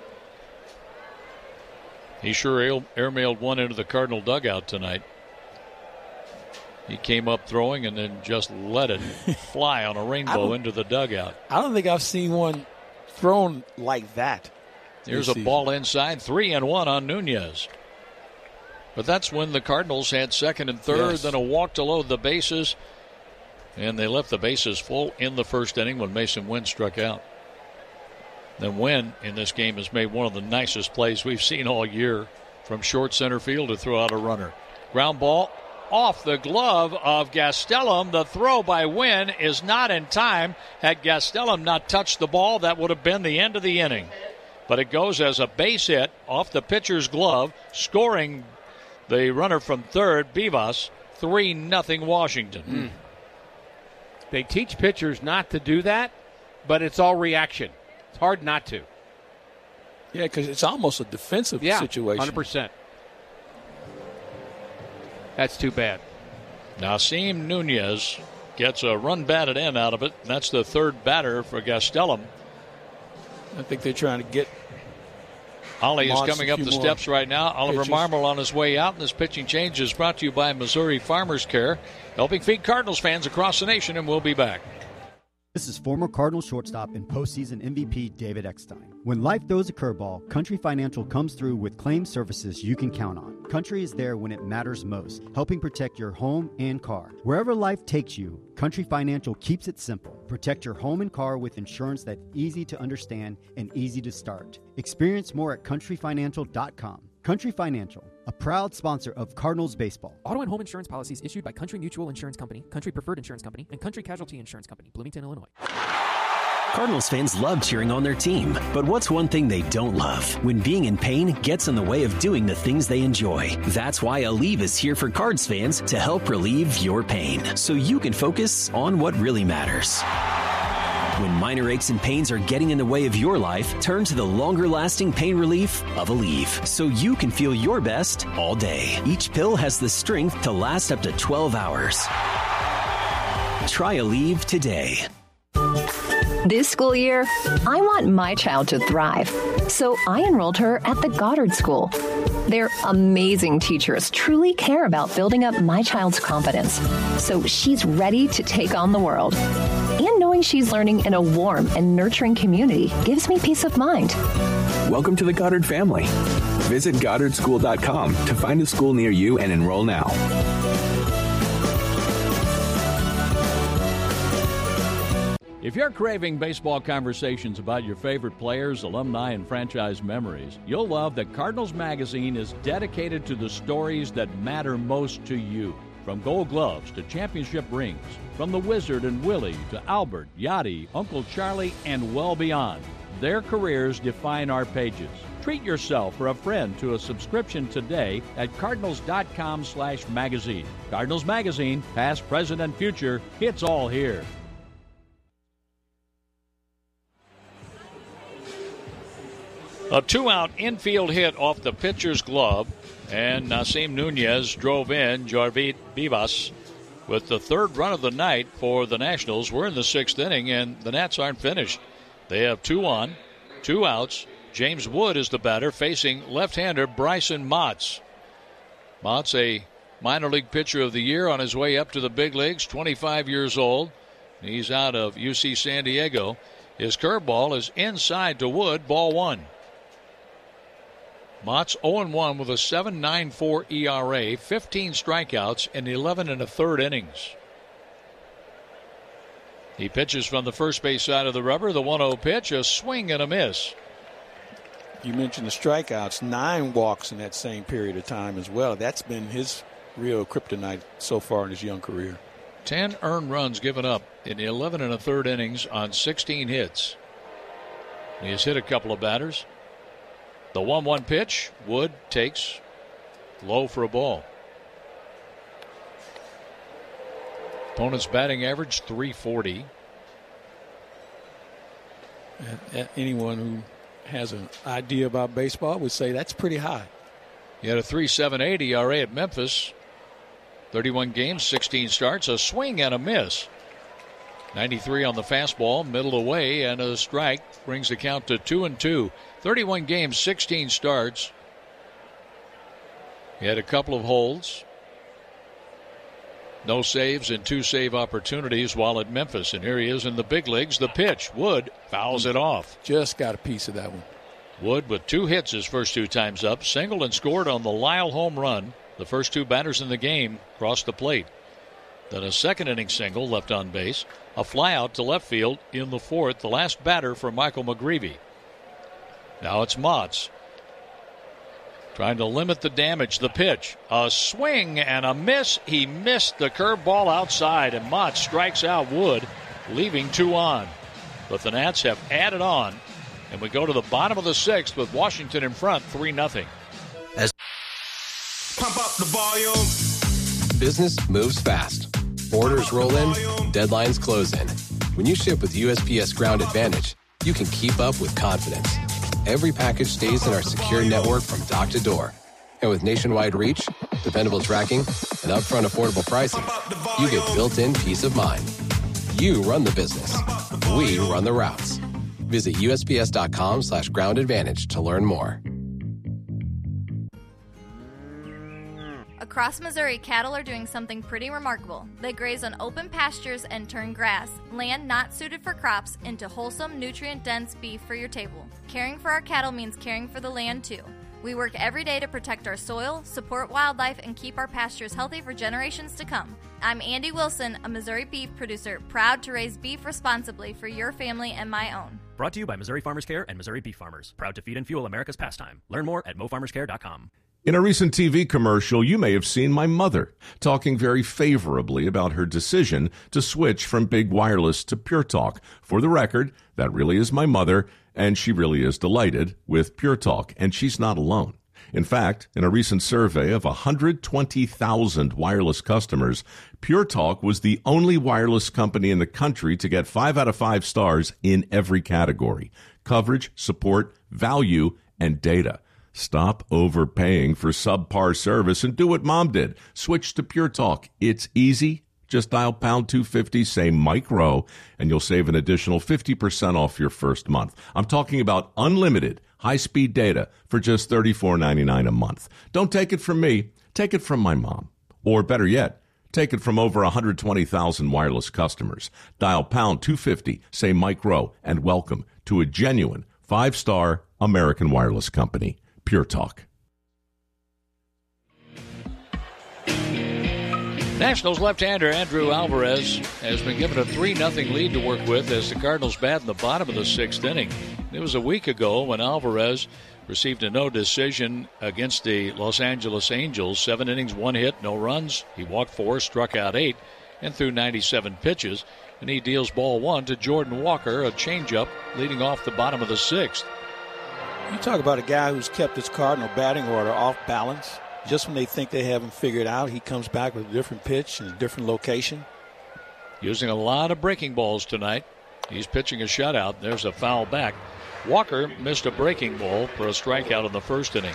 He sure airmailed one into the Cardinal dugout tonight. He came up throwing and then just let it fly on a rainbow into the dugout.
I don't think I've seen one thrown like that.
There's a ball inside, three and one on Nunez. But that's when the Cardinals had second and third,
yes.
then a walk to load the bases. And they left the bases full in the first inning when Mason Wynn struck out. Then Wynn in this game has made one of the nicest plays we've seen all year from short center field to throw out a runner. Ground ball off the glove of Gastelum. The throw by Wynn is not in time. Had Gastelum not touched the ball, that would have been the end of the inning. But it goes as a base hit off the pitcher's glove, scoring the runner from third, Vivas, three nothing Washington.
Mm. They teach pitchers not to do that, but it's all reaction. It's hard not to.
Yeah, because it's almost a defensive
yeah,
situation.
one hundred percent. That's too bad.
Nasim Nunez gets a run batted in out of it. That's the third batter for Gastelum.
I think they're trying to get
Ollie is coming up the steps right now. Oliver
pitches.
Marmol on his way out, and this pitching change is brought to you by Missouri Farmers Care, helping feed Cardinals fans across the nation, and we'll be back.
This is former Cardinals shortstop and postseason M V P David Eckstein. When life throws a curveball, Country Financial comes through with claim services you can count on. Country is there when it matters most, helping protect your home and car. Wherever life takes you, Country Financial keeps it simple. Protect your home and car with insurance that's easy to understand and easy to start. Experience more at country financial dot com. Country Financial, a proud sponsor of Cardinals baseball.
Auto and home insurance policies issued by Country Mutual Insurance Company, Country Preferred Insurance Company, and Country Casualty Insurance Company, Bloomington, Illinois.
Cardinals fans love cheering on their team, but what's one thing they don't love? When being in pain gets in the way of doing the things they enjoy. That's why Aleve is here for Cards fans to help relieve your pain, so you can focus on what really matters. When minor aches and pains are getting in the way of your life, turn to the longer-lasting pain relief of Aleve, so you can feel your best all day. Each pill has the strength to last up to twelve hours. Try Aleve today.
This school year, I want my child to thrive, so I enrolled her at the Goddard School. Their amazing teachers truly care about building up my child's confidence, so she's ready to take on the world. And knowing she's learning in a warm and nurturing community gives me peace of mind.
Welcome to the Goddard family. Visit goddard school dot com to find a school near you and enroll now.
If you're craving baseball conversations about your favorite players, alumni, and franchise memories, you'll love that Cardinals Magazine is dedicated to the stories that matter most to you. From Gold Gloves to championship rings, from the Wizard and Willie to Albert, Yachty, Uncle Charlie, and well beyond. Their careers define our pages. Treat yourself or a friend to a subscription today at cardinals dot com slash magazine. Cardinals Magazine, past, present, and future, it's all here. A two-out infield hit off the pitcher's glove, and Nasim Nunez drove in Jarvit Vivas with the third run of the night for the Nationals. We're in the sixth inning, and the Nats aren't finished. They have two on, two outs. James Wood is the batter, facing left-hander Bryson Motts. Motts, a minor league pitcher of the year, on his way up to the big leagues, twenty-five years old. He's out of U C San Diego. His curveball is inside to Wood, ball one. Mott's oh and one with a seven point nine four E R A, fifteen strikeouts in eleven and a third innings. He pitches from the first base side of the rubber. The one oh pitch, a swing and a miss.
You mentioned the strikeouts, nine walks in that same period of time as well. That's been his real kryptonite so far in his young career.
ten earned runs given up in the eleven and a third innings on sixteen hits. He has hit a couple of batters. The one one pitch, Wood takes low for a ball. Opponent's batting average three forty.
Anyone who has an idea about baseball would say that's pretty high.
He had a three point seven eight E R A at Memphis. thirty-one games, sixteen starts, a swing and a miss. ninety-three on the fastball, middle away, and a strike brings the count to two and two. thirty-one games, sixteen starts. He had a couple of holds. No saves and two save opportunities while at Memphis. And here he is in the big leagues. The pitch. Wood fouls it off.
Just got a piece of that one.
Wood with two hits his first two times up. Singled and scored on the Lyle home run. The first two batters in the game crossed the plate. Then a second inning single left on base. A fly out to left field in the fourth. The last batter for Michael McGreevy. Now it's Mott's. Trying to limit the damage. The pitch. A swing and a miss. He missed the curveball outside, and Mott strikes out Wood, leaving two on. But the Nats have added on, and we go to the bottom of the sixth with Washington in front, three nothing.
As Pump up the volume. Business moves fast. Orders roll in, deadlines close in. When you ship with U S P S Ground Advantage, you can keep up with confidence. Every package stays in our secure network from dock to door. And with nationwide reach, dependable tracking, and upfront affordable pricing, you get built-in peace of mind. You run the business. We run the routes. Visit usps.com slash ground advantage to learn more.
Across Missouri, cattle are doing something pretty remarkable. They graze on open pastures and turn grass, land not suited for crops, into wholesome, nutrient-dense beef for your table. Caring for our cattle means caring for the land, too. We work every day to protect our soil, support wildlife, and keep our pastures healthy for generations to come. I'm Andy Wilson, a Missouri beef producer, proud to raise beef responsibly for your family and my own.
Brought to you by Missouri Farmers Care and Missouri Beef Farmers. Proud to feed and fuel America's pastime. Learn more at mo farmers care dot com.
In a recent T V commercial, you may have seen my mother talking very favorably about her decision to switch from Big Wireless to Pure Talk. For the record, that really is my mother, and she really is delighted with Pure Talk, and she's not alone. In fact, in a recent survey of one hundred twenty thousand wireless customers, Pure Talk was the only wireless company in the country to get five out of five stars in every category: coverage, support, value, and data. Stop overpaying for subpar service and do what Mom did. Switch to Pure Talk. It's easy. Just dial pound two fifty, say Mike Rowe, and you'll save an additional fifty percent off your first month. I'm talking about unlimited high-speed data for just thirty-four ninety-nine a month. Don't take it from me. Take it from my mom. Or better yet, take it from over one hundred twenty thousand wireless customers. Dial pound two fifty, say Mike Rowe, and welcome to a genuine five-star American wireless company. Pure Talk.
Nationals left-hander Andrew Alvarez has been given a three nothing lead to work with as the Cardinals bat in the bottom of the sixth inning. It was a week ago when Alvarez received a no decision against the Los Angeles Angels. Seven innings, one hit, no runs. He walked four, struck out eight, and threw ninety-seven pitches. And he deals ball one to Jordan Walker, a changeup leading off the bottom of the sixth.
You talk about a guy who's kept his Cardinal batting order off balance. Just when they think they have him figured out, he comes back with a different pitch and a different location.
Using a lot of breaking balls tonight. He's pitching a shutout. There's a foul back. Walker missed a breaking ball for a strikeout in the first inning.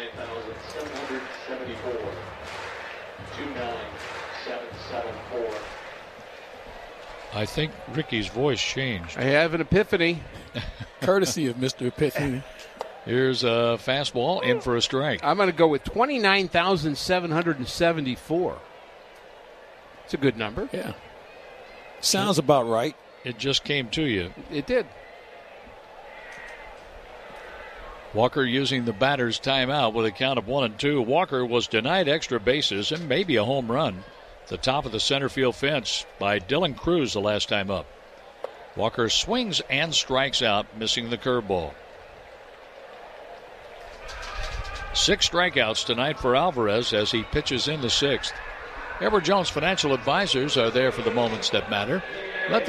I think Ricky's voice changed.
I have an epiphany.
Courtesy of Mister Epiphany.
Here's a fastball in for a strike.
I'm going to go with twenty-nine thousand seven hundred seventy-four. It's a good number.
Yeah. Sounds about right.
It just came to you.
It did.
Walker using the batter's timeout with a count of one and two. Walker was denied extra bases and maybe a home run. The top of the center field fence by Dylan Cruz the last time up. Walker swings and strikes out, missing the curveball. Six strikeouts tonight for Alvarez as he pitches in the sixth. Edward Jones Financial Advisors are there for the moments that matter.